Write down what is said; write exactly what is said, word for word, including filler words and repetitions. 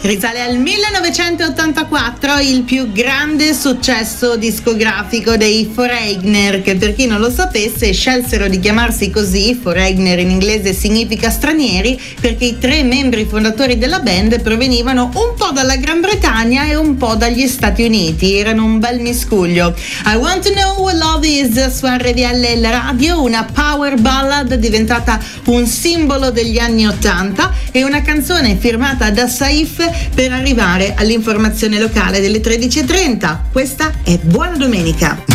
Risale al millenovecentottantaquattro il più grande successo discografico dei Foreigner, che per chi non lo sapesse scelsero di chiamarsi così. Foreigner in inglese significa stranieri, perché i tre membri fondatori della band provenivano un po' dalla Gran Bretagna e un po' dagli Stati Uniti, erano un bel miscuglio. I Want to Know What Love Is su R D L La Radio, una power ballad diventata un simbolo degli anni ottanta e una canzone firmata da Saif per arrivare all'informazione locale delle tredici e trenta. Questa è Buona Domenica.